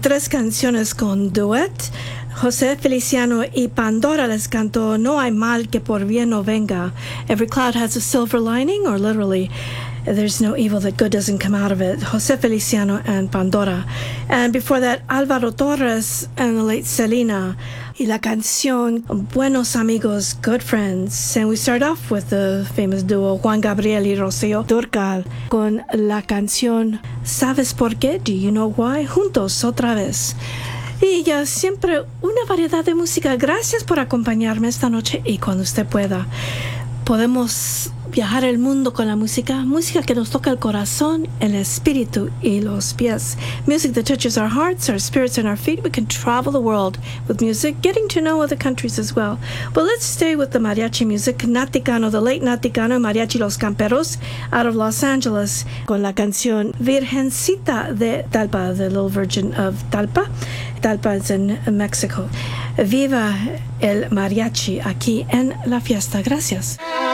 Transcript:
tres canciones con duet. José Feliciano y Pandora les cantó No hay mal que por bien no venga. Every cloud has a silver lining, or literally, there's no evil that good doesn't come out of it. José Feliciano and Pandora. And before that, Álvaro Torres and the late Selena. Y la canción Buenos Amigos, Good Friends. And we start off with the famous duo Juan Gabriel y Rocío Dúrcal con la canción ¿Sabes por qué? Do you know why? Juntos otra vez. Y ya siempre una variedad de música. Gracias por acompañarme esta noche y cuando usted pueda. Podemos viajar el mundo con la música que nos toca el corazón, el espíritu y los pies. Music that touches our hearts, our spirits, and our feet. We can travel the world with music, getting to know other countries as well. But let's stay with the mariachi music. Nat Ticano, the late Nat Ticano, Mariachi Los Camperos, out of Los Angeles, con la canción Virgencita de Talpa, the Little Virgin of Talpa. Talpa is in Mexico. Viva el mariachi aquí en la fiesta. Gracias.